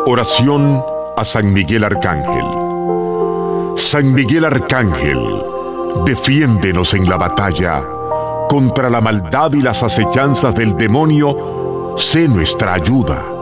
Oración a San Miguel Arcángel. San Miguel Arcángel, defiéndenos en la batalla. Contra la maldad y las acechanzas del demonio, sé nuestra ayuda.